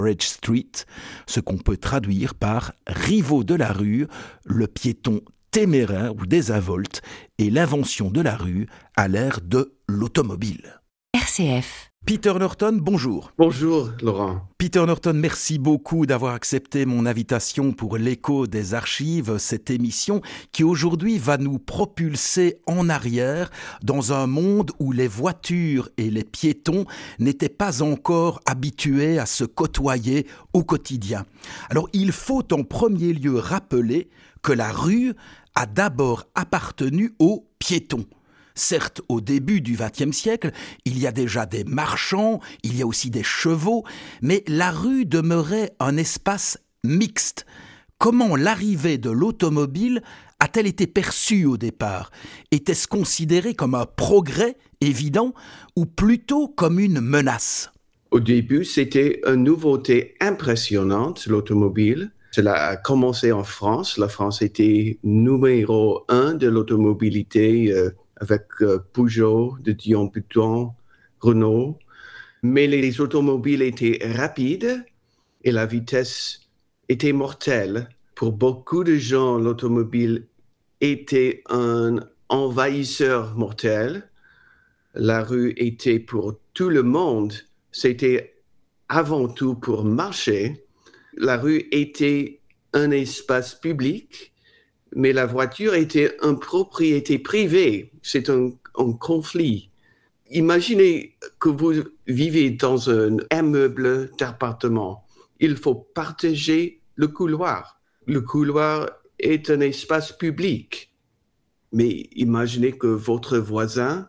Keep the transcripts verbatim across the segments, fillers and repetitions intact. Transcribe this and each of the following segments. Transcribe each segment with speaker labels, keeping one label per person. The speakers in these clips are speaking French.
Speaker 1: Bridge Street, ce qu'on peut traduire par rivaux de la rue, le piéton téméraire ou désinvolte et l'invention de la rue à l'ère de l'automobile.
Speaker 2: R C F.
Speaker 1: Peter Norton, bonjour.
Speaker 3: Bonjour Laurent.
Speaker 1: Peter Norton, merci beaucoup d'avoir accepté mon invitation pour l'écho des archives, cette émission qui aujourd'hui va nous propulser en arrière dans un monde où les voitures et les piétons n'étaient pas encore habitués à se côtoyer au quotidien. Alors il faut en premier lieu rappeler que la rue a d'abord appartenu aux piétons. Certes, au début du vingtième siècle, il y a déjà des marchands, il y a aussi des chevaux, mais la rue demeurait un espace mixte. Comment l'arrivée de l'automobile a-t-elle été perçue au départ ? Était-ce considéré comme un progrès évident ou plutôt comme une menace ?
Speaker 3: Au début, c'était une nouveauté impressionnante, l'automobile. Cela a commencé en France. La France était numéro un de l'automobilité euh, avec euh, Peugeot, de Dion Bouton, Renault. Mais les automobiles étaient rapides et la vitesse était mortelle. Pour beaucoup de gens, l'automobile était un envahisseur mortel. La rue était pour tout le monde. C'était avant tout pour marcher. La rue était un espace public, mais la voiture était une propriété privée. C'est un, un conflit. Imaginez que vous vivez dans un immeuble d'appartement. Il faut partager le couloir. Le couloir est un espace public. Mais imaginez que votre voisin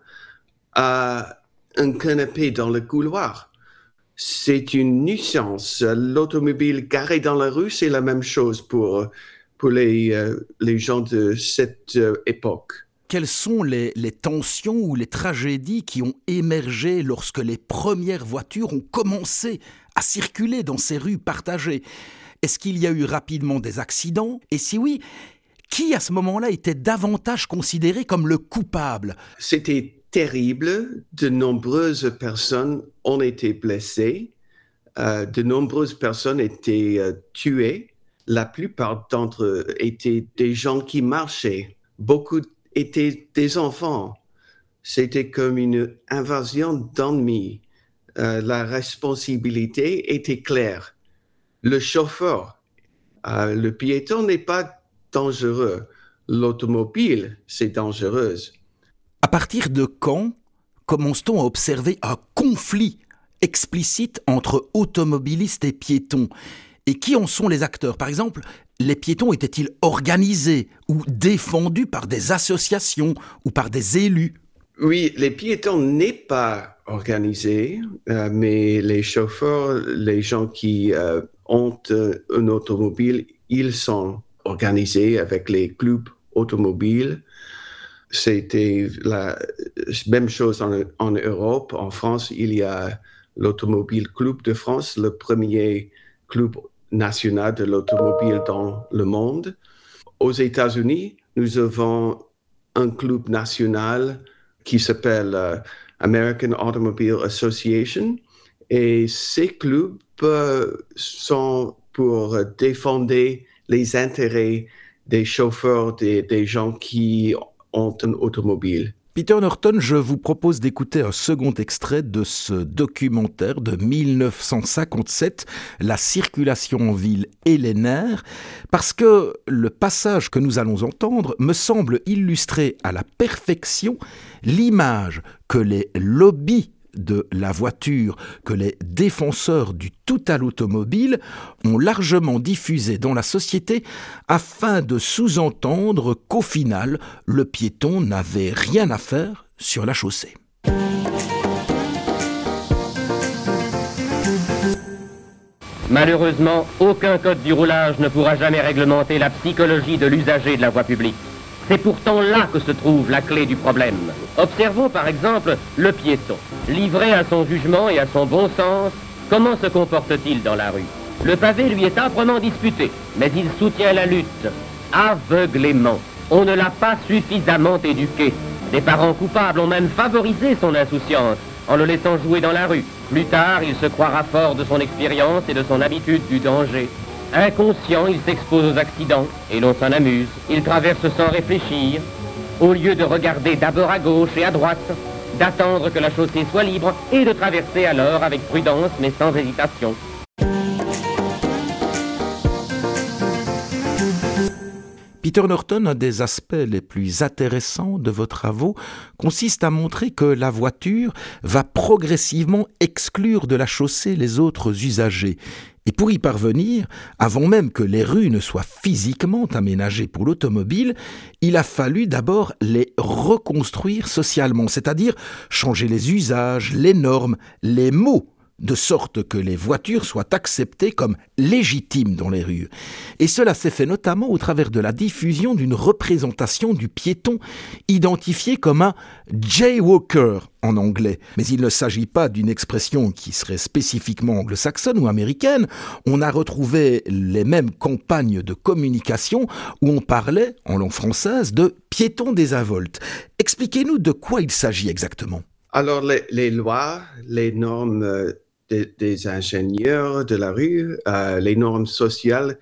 Speaker 3: a un canapé dans le couloir. C'est une nuisance. L'automobile garée dans la rue, c'est la même chose pour, pour les, euh, les gens de cette euh, époque.
Speaker 1: Quelles sont les, les tensions ou les tragédies qui ont émergé lorsque les premières voitures ont commencé à circuler dans ces rues partagées ? Est-ce qu'il y a eu rapidement des accidents ? Et si oui, qui à ce moment-là était davantage considéré comme le coupable ?
Speaker 3: C'était terrible. De nombreuses personnes ont été blessées. Euh, de nombreuses personnes étaient euh, tuées. La plupart d'entre eux étaient des gens qui marchaient. Beaucoup étaient des enfants. C'était comme une invasion d'ennemis. Euh, la responsabilité était claire. Le chauffeur, euh, le piéton n'est pas dangereux. L'automobile, c'est dangereuse.
Speaker 1: À partir de quand commence-t-on à observer un conflit explicite entre automobilistes et piétons ? Et qui en sont les acteurs ? Par exemple, les piétons étaient-ils organisés ou défendus par des associations ou par des élus ?
Speaker 3: Oui, les piétons n'est pas organisés, euh, mais les chauffeurs, les gens qui euh, ont euh, une automobile, ils sont organisés avec les clubs automobiles. C'était la même chose en, en Europe. En France, il y a l'Automobile Club de France, le premier club national de l'automobile dans le monde. Aux États-Unis, nous avons un club national qui s'appelle euh, American Automobile Association. Et ces clubs euh, sont pour défendre les intérêts des chauffeurs, des, des gens qui ont une automobile.
Speaker 1: Peter Norton, je vous propose d'écouter un second extrait de ce documentaire de dix-neuf cent cinquante-sept, La circulation en ville et les nerfs, parce que le passage que nous allons entendre me semble illustrer à la perfection l'image que les lobbies de la voiture, que les défenseurs du tout à l'automobile ont largement diffusé dans la société afin de sous-entendre qu'au final, le piéton n'avait rien à faire sur la chaussée.
Speaker 4: Malheureusement, aucun code du roulage ne pourra jamais réglementer la psychologie de l'usager de la voie publique. C'est pourtant là que se trouve la clé du problème. Observons par exemple le piéton. Livré à son jugement et à son bon sens, comment se comporte-t-il dans la rue ? Le pavé lui est âprement disputé, mais il soutient la lutte, aveuglément. On ne l'a pas suffisamment éduqué. Des parents coupables ont même favorisé son insouciance en le laissant jouer dans la rue. Plus tard, il se croira fort de son expérience et de son habitude du danger. Inconscient, il s'expose aux accidents et l'on s'en amuse. Il traverse sans réfléchir, au lieu de regarder d'abord à gauche et à droite, d'attendre que la chaussée soit libre et de traverser alors avec prudence mais sans hésitation.
Speaker 1: Peter Norton, un des aspects les plus intéressants de vos travaux consiste à montrer que la voiture va progressivement exclure de la chaussée les autres usagers. Et pour y parvenir, avant même que les rues ne soient physiquement aménagées pour l'automobile, il a fallu d'abord les reconstruire socialement, c'est-à-dire changer les usages, les normes, les mots, de sorte que les voitures soient acceptées comme légitimes dans les rues. Et cela s'est fait notamment au travers de la diffusion d'une représentation du piéton identifié comme un jaywalker en anglais. Mais il ne s'agit pas d'une expression qui serait spécifiquement anglo-saxonne ou américaine. On a retrouvé les mêmes campagnes de communication où on parlait, en langue française, de piéton désinvolte. Expliquez-nous de quoi il s'agit exactement.
Speaker 3: Alors, les, les lois, les normes euh, des, des ingénieurs de la rue, euh, les normes sociales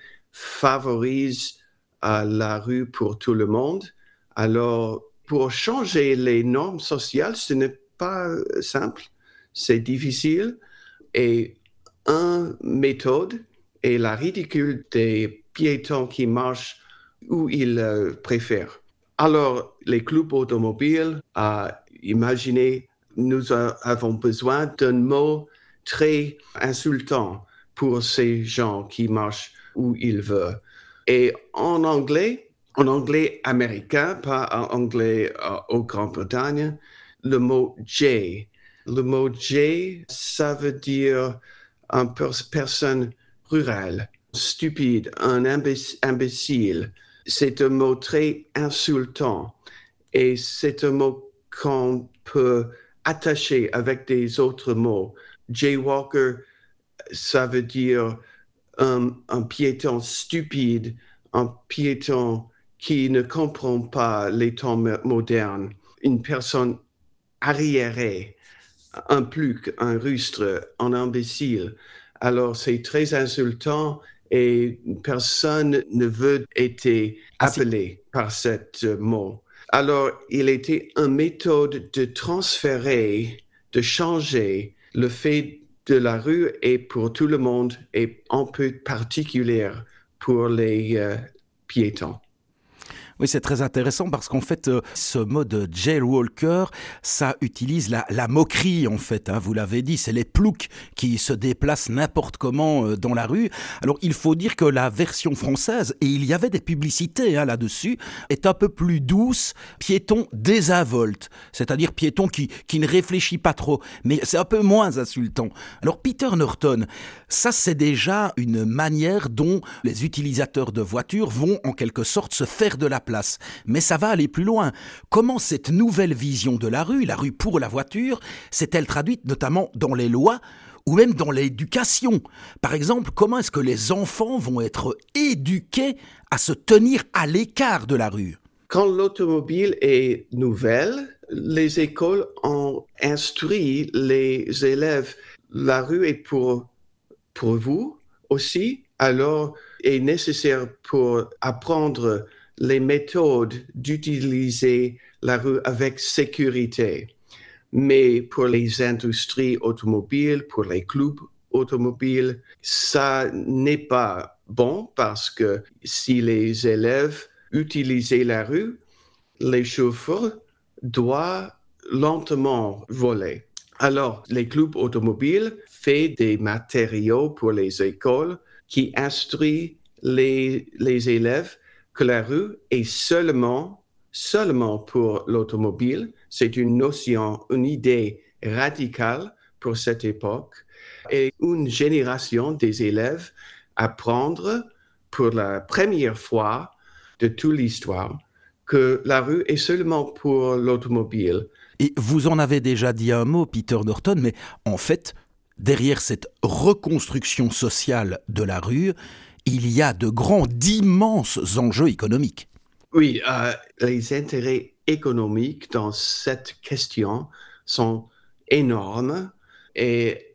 Speaker 3: favorisent euh, la rue pour tout le monde. Alors, pour changer les normes sociales, ce n'est pas simple, c'est difficile. Et une méthode est la ridicule des piétons qui marchent où ils euh, préfèrent. Alors, les clubs automobiles ont imaginé nous avons besoin d'un mot très insultant pour ces gens qui marchent où ils veulent. Et en anglais, en anglais américain, pas en anglais euh, au Grande-Bretagne, le mot « jay ». Le mot « jay », ça veut dire une pers- personne rurale, stupide, un imbéc- imbécile. C'est un mot très insultant et c'est un mot qu'on peut attaché avec des autres mots. Jaywalker, ça veut dire un, un piéton stupide, un piéton qui ne comprend pas les temps modernes, une personne arriérée, un pluc, un rustre, un imbécile. Alors c'est très insultant et personne ne veut être appelé par ce mot. Alors, il était une méthode de transférer, de changer le fait de la rue et pour tout le monde et un peu particulier pour les euh, piétons.
Speaker 1: Oui, c'est très intéressant parce qu'en fait, euh, ce mode jaywalker, ça utilise la, la moquerie en fait, hein, vous l'avez dit, c'est les ploucs qui se déplacent n'importe comment euh, dans la rue. Alors, il faut dire que la version française, et il y avait des publicités hein, là-dessus, est un peu plus douce, piéton désinvolte, c'est-à-dire piéton qui, qui ne réfléchit pas trop, mais c'est un peu moins insultant. Alors, Peter Norton, ça c'est déjà une manière dont les utilisateurs de voitures vont en quelque sorte se faire de la place. Mais ça va aller plus loin. Comment cette nouvelle vision de la rue, la rue pour la voiture, s'est-elle traduite notamment dans les lois ou même dans l'éducation? Par exemple, comment est-ce que les enfants vont être éduqués à se tenir à l'écart de la rue?
Speaker 3: Quand l'automobile est nouvelle, les écoles ont instruit les élèves. La rue est pour, pour vous aussi, alors est nécessaire pour apprendre les méthodes d'utiliser la rue avec sécurité. Mais pour les industries automobiles, pour les clubs automobiles, ça n'est pas bon parce que si les élèves utilisent la rue, les chauffeurs doivent lentement voler. Alors, les clubs automobiles font des matériaux pour les écoles qui instruisent les, les élèves que la rue est seulement, seulement pour l'automobile. C'est une notion, une idée radicale pour cette époque. Et une génération des élèves apprendre pour la première fois de toute l'histoire que la rue est seulement pour l'automobile.
Speaker 1: Et vous en avez déjà dit un mot, Peter Norton, mais en fait, derrière cette reconstruction sociale de la rue, il y a de grands, d'immenses enjeux économiques.
Speaker 3: Oui, euh, les intérêts économiques dans cette question sont énormes et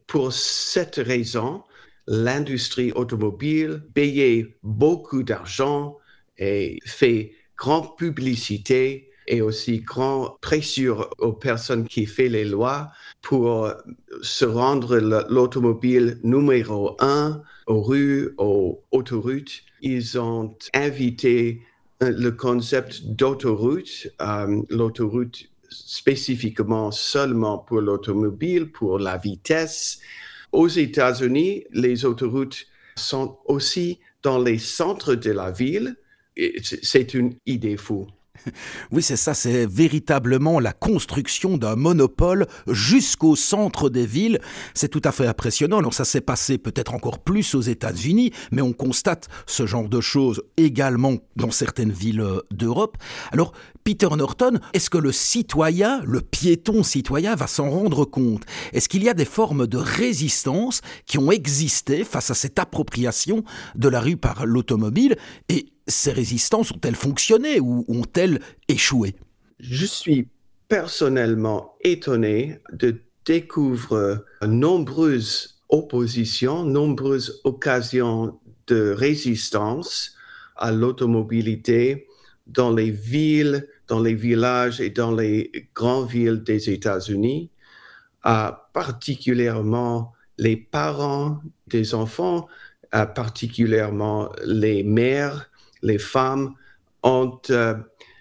Speaker 3: pour cette raison, l'industrie automobile payait beaucoup d'argent et fait grande publicité et aussi grande pression aux personnes qui font les lois pour se rendre l'automobile numéro un aux rues, aux autoroutes. Ils ont invité le concept d'autoroute, euh, l'autoroute spécifiquement seulement pour l'automobile, pour la vitesse. Aux États-Unis, les autoroutes sont aussi dans les centres de la ville. C'est une idée fou.
Speaker 1: Oui, c'est ça, c'est véritablement la construction d'un monopole jusqu'au centre des villes. C'est tout à fait impressionnant. Alors ça s'est passé peut-être encore plus aux États-Unis, mais on constate ce genre de choses également dans certaines villes d'Europe. Alors, Peter Norton, est-ce que le citoyen, le piéton citoyen va s'en rendre compte? Est-ce qu'il y a des formes de résistance qui ont existé face à cette appropriation de la rue par l'automobile? Et ces résistances ont-elles fonctionné ou ont-elles échoué?
Speaker 3: Je suis personnellement étonné de découvrir nombreuses oppositions, nombreuses occasions de résistance à l'automobilité dans les villes, dans les villages et dans les grandes villes des États-Unis, euh, particulièrement les parents des enfants, euh, particulièrement les mères, les femmes ont euh,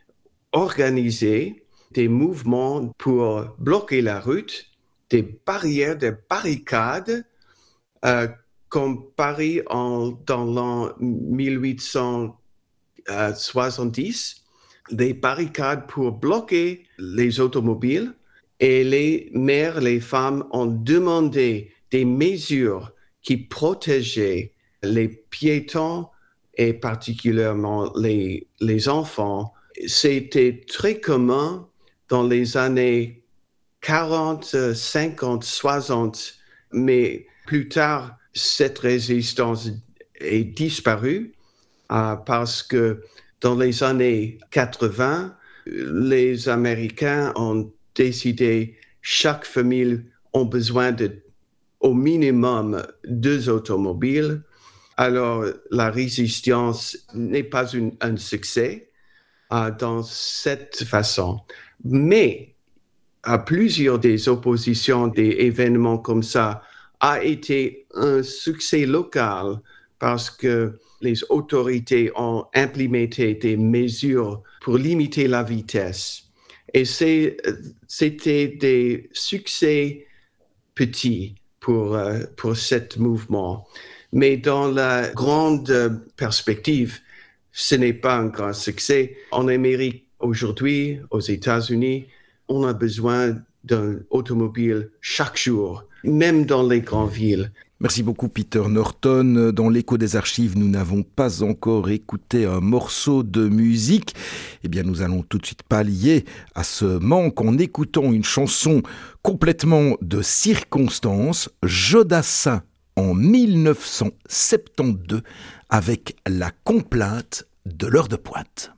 Speaker 3: organisé des mouvements pour bloquer la route, des barrières, des barricades, euh, comme Paris en, dans l'an mille huit cent soixante-dix, des barricades pour bloquer les automobiles, et les mères, les femmes ont demandé des mesures qui protégeaient les piétons et particulièrement les, les enfants. C'était très commun dans les années quarante, cinquante, soixante, mais plus tard, cette résistance est disparue euh, parce que dans les années quatre-vingts, les Américains ont décidé chaque famille a besoin de au minimum deux automobiles. Alors, la résistance n'est pas une, un succès euh, dans cette façon. Mais à plusieurs des oppositions, des événements comme ça, a été un succès local parce que les autorités ont implémenté des mesures pour limiter la vitesse. Et c'est, c'était des succès petits pour, euh, pour ce mouvement. Mais dans la grande perspective, ce n'est pas un grand succès. En Amérique, aujourd'hui, aux États-Unis, on a besoin d'un automobile chaque jour, même dans les grandes villes.
Speaker 1: Merci beaucoup Peter Norton. Dans l'écho des archives, nous n'avons pas encore écouté un morceau de musique. Eh bien, nous allons tout de suite pallier à ce manque en écoutant une chanson complètement de circonstance, Jodassin en mille neuf cent soixante-douze, avec la complainte de l'heure de pointe.